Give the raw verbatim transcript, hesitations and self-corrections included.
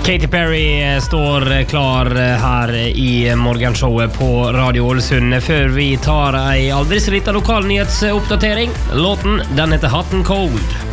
Katy Perry står klar her i morgenshowet på Radio Ålesund før vi tar ei aldri så liten lokal nyhetsoppdatering. Låten, den heter Hot and Cold.